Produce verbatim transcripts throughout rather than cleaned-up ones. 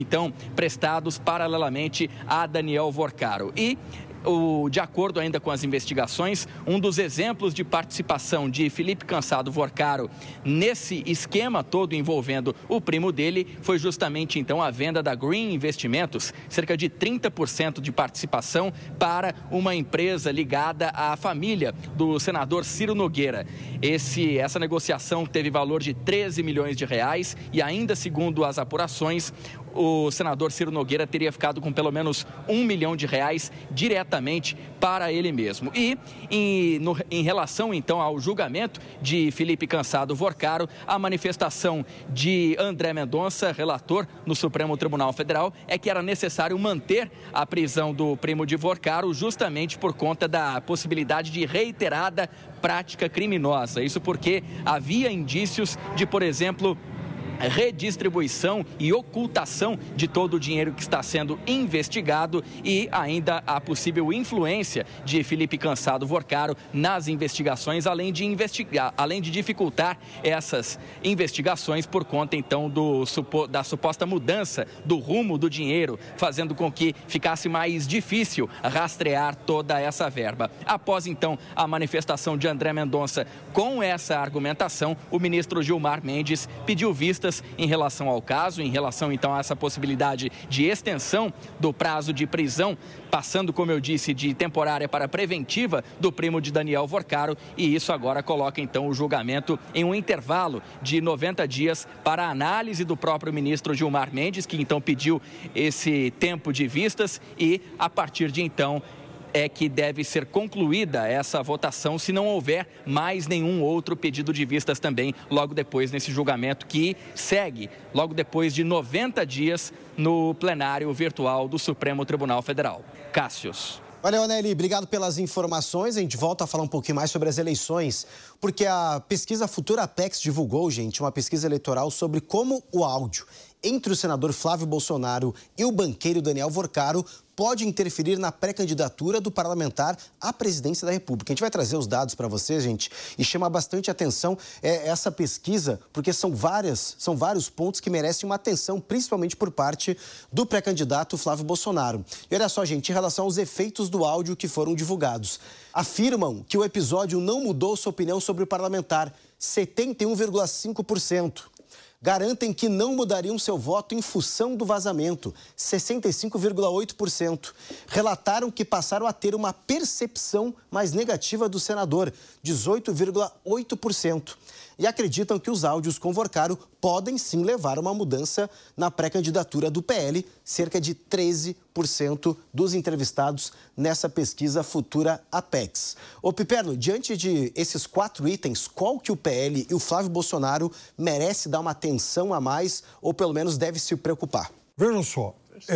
então prestados paralelamente a Daniel Vorcaro. E O, de acordo ainda com as investigações, um dos exemplos de participação de Felipe Cansado Vorcaro nesse esquema todo envolvendo o primo dele foi justamente então a venda da Green Investimentos, cerca de trinta por cento de participação para uma empresa ligada à família do senador Ciro Nogueira. Esse, essa negociação teve valor de treze milhões de reais e ainda segundo as apurações, o senador Ciro Nogueira teria ficado com pelo menos um milhão de reais diretamente para ele mesmo. E em, no, em relação então ao julgamento de Felipe Cansado Vorcaro, a manifestação de André Mendonça, relator no Supremo Tribunal Federal, é que era necessário manter a prisão do primo de Vorcaro justamente por conta da possibilidade de reiterada prática criminosa. Isso porque havia indícios de, por exemplo, redistribuição e ocultação de todo o dinheiro que está sendo investigado e ainda a possível influência de Felipe Cansado Vorcaro nas investigações, além de investigar, além de dificultar essas investigações por conta então do, da suposta mudança do rumo do dinheiro, fazendo com que ficasse mais difícil rastrear toda essa verba. Após então a manifestação de André Mendonça com essa argumentação, o ministro Gilmar Mendes pediu vistas em relação ao caso, em relação então a essa possibilidade de extensão do prazo de prisão, passando, como eu disse, de temporária para preventiva do primo de Daniel Vorcaro, e isso agora coloca então o julgamento em um intervalo de noventa dias para a análise do próprio ministro Gilmar Mendes, que então pediu esse tempo de vistas, e a partir de então é que deve ser concluída essa votação se não houver mais nenhum outro pedido de vistas também logo depois nesse julgamento que segue logo depois de noventa dias no plenário virtual do Supremo Tribunal Federal. Cássius. Valeu, Nelly. Obrigado pelas informações. A gente volta a falar um pouquinho mais sobre as eleições, porque a pesquisa Futura Apex divulgou, gente, uma pesquisa eleitoral sobre como o áudio entre o senador Flávio Bolsonaro e o banqueiro Daniel Vorcaro pode interferir na pré-candidatura do parlamentar à presidência da República. A gente vai trazer os dados para vocês, gente, e chama bastante atenção é, essa pesquisa, porque são, várias, são vários pontos que merecem uma atenção, principalmente por parte do pré-candidato Flávio Bolsonaro. E olha só, gente, em relação aos efeitos do áudio que foram divulgados. Afirmam que o episódio não mudou sua opinião sobre o parlamentar, setenta e um vírgula cinco por cento. Garantem que não mudariam seu voto em função do vazamento, sessenta e cinco vírgula oito por cento. Relataram que passaram a ter uma percepção mais negativa do senador, dezoito vírgula oito por cento. E acreditam que os áudios com Vorcaro podem sim levar a uma mudança na pré-candidatura do P L, cerca de treze por cento dos entrevistados nessa pesquisa Futura Apex. Ô Piperno, diante de esses quatro itens, qual que o P L e o Flávio Bolsonaro merece dar uma atenção a mais ou pelo menos deve se preocupar? Vejam só,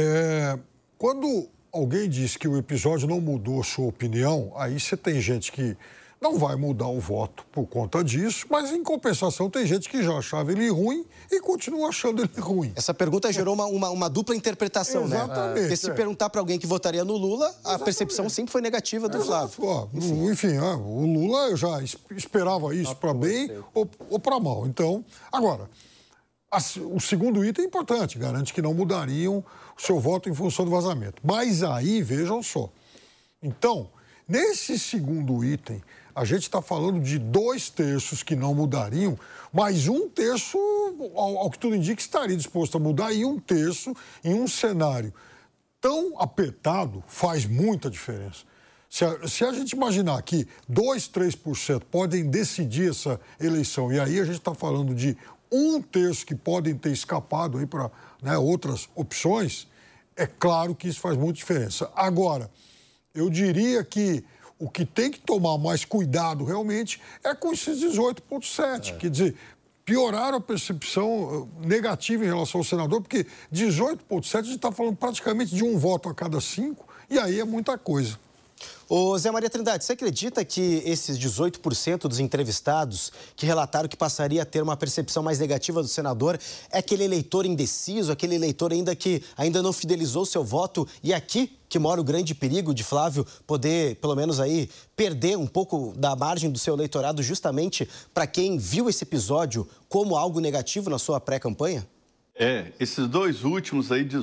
é, quando alguém diz que o episódio não mudou sua opinião, aí você tem gente que não vai mudar o voto por conta disso, mas em compensação tem gente que já achava ele ruim e continua achando ele ruim. Essa pergunta gerou uma, uma, uma dupla interpretação, Exatamente, né? Porque se é. perguntar para alguém que votaria no Lula, Exatamente. A percepção sempre foi negativa do Flávio. Ó, enfim, enfim ó, o Lula eu já esperava isso para bem ou, ou para mal. Então, agora, a, o segundo item é importante, garante que não mudariam o seu voto em função do vazamento. Mas aí, vejam só, então, nesse segundo item, a gente está falando de dois terços que não mudariam, mas um terço, ao, ao que tudo indica, estaria disposto a mudar, e um terço em um cenário tão apertado faz muita diferença. Se a, se a gente imaginar que dois, três por cento podem decidir essa eleição, e aí a gente está falando de um terço que podem ter escapado aí para, né, outras opções, é claro que isso faz muita diferença. Agora, eu diria que o que tem que tomar mais cuidado realmente é com esses dezoito vírgula sete. É. Quer dizer, pioraram a percepção negativa em relação ao senador, porque dezoito vírgula sete a gente está falando praticamente de um voto a cada cinco, e aí é muita coisa. Ô Zé Maria Trindade, você acredita que esses dezoito por cento dos entrevistados que relataram que passaria a ter uma percepção mais negativa do senador é aquele eleitor indeciso, aquele eleitor ainda que ainda não fidelizou seu voto, e aqui que mora o grande perigo de Flávio poder, pelo menos aí, perder um pouco da margem do seu eleitorado justamente para quem viu esse episódio como algo negativo na sua pré-campanha? É, esses dois últimos aí,